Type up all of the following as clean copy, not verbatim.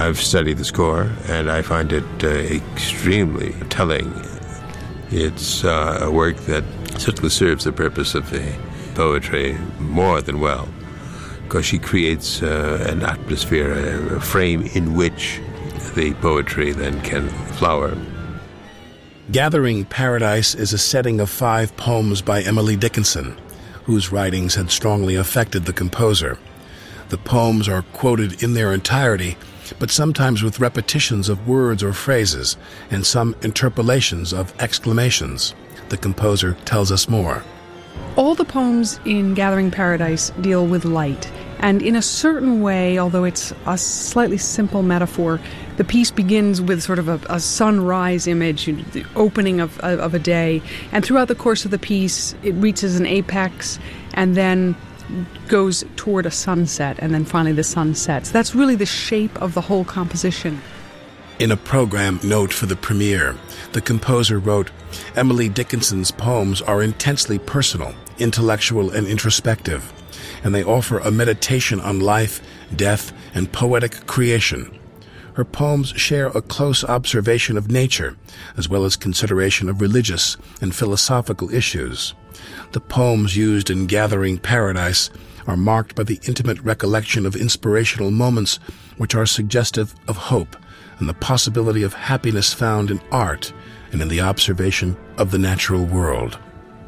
I've studied the score, and I find it extremely telling. It's a work that certainly serves the purpose of the poetry more than well, because she creates an atmosphere, a frame in which the poetry then can flower. Gathering Paradise is a setting of 5 poems by Emily Dickinson, whose writings had strongly affected the composer. The poems are quoted in their entirety, but sometimes with repetitions of words or phrases and some interpolations of exclamations. The composer tells us more. All the poems in Gathering Paradise deal with light, and in a certain way, although it's a slightly simple metaphor, the piece begins with sort of a sunrise image, the opening of a day, and throughout the course of the piece, it reaches an apex and then goes toward a sunset, and then finally the sun sets. That's really the shape of the whole composition. In a program note for the premiere, the composer wrote, Emily Dickinson's poems are intensely personal, intellectual, and introspective, and they offer a meditation on life, death, and poetic creation. Her poems share a close observation of nature, as well as consideration of religious and philosophical issues. The poems used in Gathering Paradise are marked by the intimate recollection of inspirational moments which are suggestive of hope and the possibility of happiness found in art and in the observation of the natural world.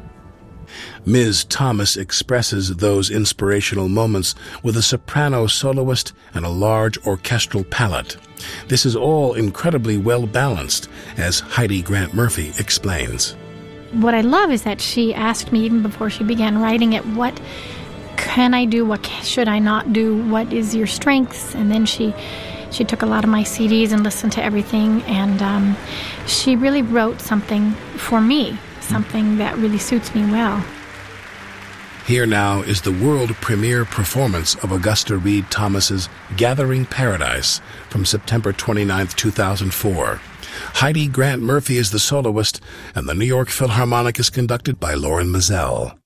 Ms. Thomas expresses those inspirational moments with a soprano soloist and a large orchestral palette. This is all incredibly well balanced, as Heidi Grant Murphy explains. What I love is that she asked me, even before she began writing it, what can I do, what should I not do, what is your strengths? And then she took a lot of my CDs and listened to everything, and she really wrote something for me, something that really suits me well. Here now is the world premiere performance of Augusta Read Thomas's Gathering Paradise from September 29, 2004. Heidi Grant Murphy is the soloist, and the New York Philharmonic is conducted by Lauren Mazel.